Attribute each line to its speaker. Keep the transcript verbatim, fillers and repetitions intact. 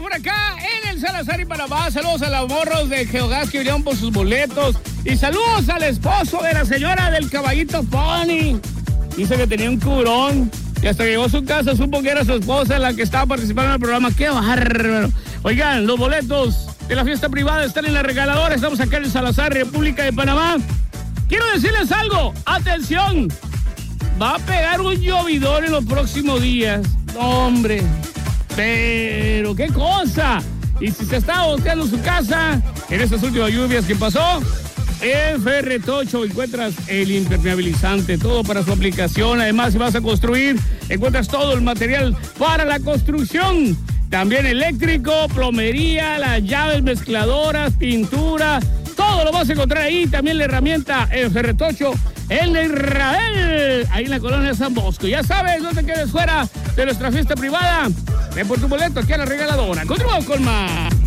Speaker 1: Por acá en el Salazar y Panamá, saludos a los morros de Geogas que vinieron por sus boletos. Y saludos al esposo de la señora del Caballito Pony. Dice que tenía un curón y hasta que llegó a su casa supo que era su esposa la que estaba participando en el programa. ¡Qué bárbaro! Oigan, los boletos de la fiesta privada están en la regaladora. Estamos acá en el Salazar, República de Panamá. Quiero decirles algo. ¡Atención! Va a pegar un llovidor en los próximos días. ¡No, hombre! Pero, ¿qué cosa? Y si se está volteando su casa en estas últimas lluvias que pasó, en Ferretocho encuentras el impermeabilizante, todo para su aplicación. Además, si vas a construir, encuentras todo el material para la construcción. También eléctrico, plomería, las llaves mezcladoras, pintura, todo lo vas a encontrar ahí. También la herramienta en Ferretocho, en Israel, ahí en la colonia San Bosco. Ya sabes, no te quedes fuera de nuestra fiesta privada. Ven por tu boleto aquí a la regaladora. Continuamos con más.